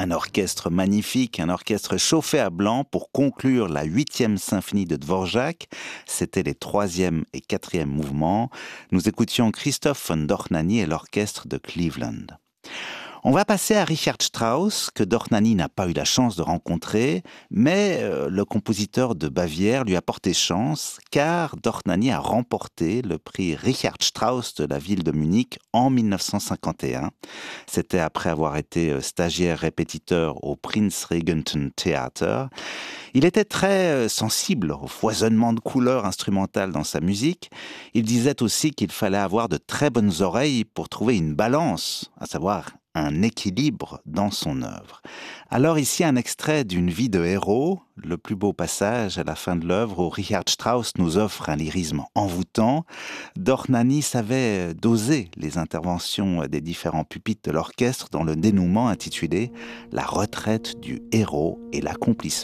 Un orchestre magnifique, un orchestre chauffé à blanc pour conclure la 8e symphonie de Dvorak. C'était les 3e et 4e mouvements. Nous écoutions Christoph von Dohnányi et l'orchestre de Cleveland. On va passer à Richard Strauss, que Dohnányi n'a pas eu la chance de rencontrer, mais le compositeur de Bavière lui a porté chance, car Dohnányi a remporté le prix Richard Strauss de la ville de Munich en 1951. C'était après avoir été stagiaire répétiteur au Prinzregenten Theater. Il était très sensible au foisonnement de couleurs instrumentales dans sa musique. Il disait aussi qu'il fallait avoir de très bonnes oreilles pour trouver une balance, à savoir un équilibre dans son œuvre. Alors ici un extrait d'une vie de héros, le plus beau passage à la fin de l'œuvre où Richard Strauss nous offre un lyrisme envoûtant. Dohnányi savait doser les interventions des différents pupitres de l'orchestre dans le dénouement intitulé « La retraite du héros et l'accomplissement ».